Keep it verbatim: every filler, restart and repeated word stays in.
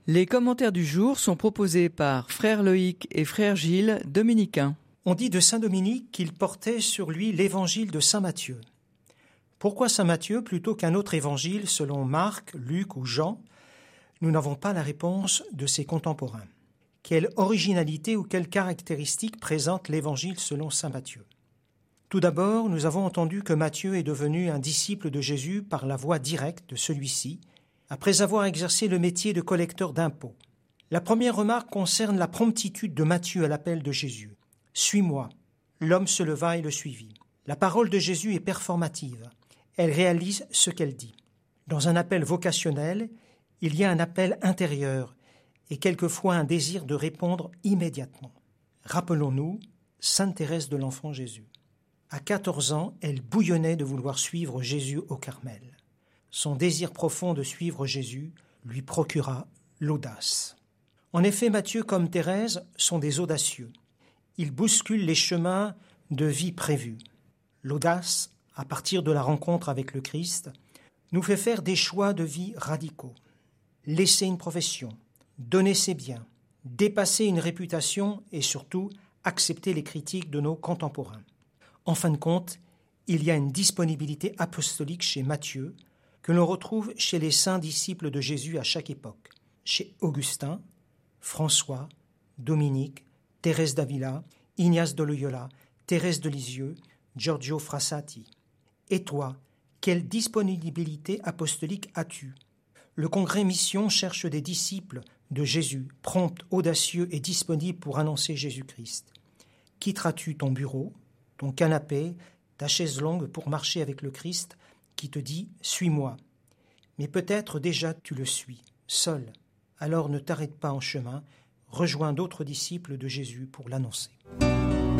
Les commentaires du jour sont proposés par frère Loïc et frère Gilles, dominicains. On dit de saint Dominique qu'il portait sur lui l'évangile de saint Matthieu. Pourquoi saint Matthieu plutôt qu'un autre évangile selon Marc, Luc ou Jean? Nous n'avons pas la réponse de ses contemporains. Quelle originalité ou quelle caractéristique présente l'évangile selon saint Matthieu? Tout d'abord, nous avons entendu que Matthieu est devenu un disciple de Jésus par la voie directe de celui-ci, après avoir exercé le métier de collecteur d'impôts. La première remarque concerne la promptitude de Matthieu à l'appel de Jésus. « Suis-moi ». L'homme se leva et le suivit. La parole de Jésus est performative. Elle réalise ce qu'elle dit. Dans un appel vocationnel, il y a un appel intérieur et quelquefois un désir de répondre immédiatement. Rappelons-nous Sainte Thérèse de l'Enfant Jésus. À quatorze ans, elle bouillonnait de vouloir suivre Jésus au Carmel. Son désir profond de suivre Jésus lui procura l'audace. En effet, Matthieu comme Thérèse sont des audacieux. Ils bousculent les chemins de vie prévus. L'audace, à partir de la rencontre avec le Christ, nous fait faire des choix de vie radicaux. Laisser une profession, donner ses biens, dépasser une réputation et surtout accepter les critiques de nos contemporains. En fin de compte, il y a une disponibilité apostolique chez Matthieu que l'on retrouve chez les saints disciples de Jésus à chaque époque, chez Augustin, François, Dominique, Thérèse d'Avila, Ignace de Loyola, Thérèse de Lisieux, Giorgio Frassati. Et toi, quelle disponibilité apostolique as-tu? Le congrès Mission cherche des disciples de Jésus, prompts, audacieux et disponibles pour annoncer Jésus-Christ. Quitteras-tu ton bureau, ton canapé, ta chaise longue pour marcher avec le Christ qui te dit « Suis-moi ». Mais peut-être déjà tu le suis, seul. Alors ne t'arrête pas en chemin, rejoins d'autres disciples de Jésus pour l'annoncer.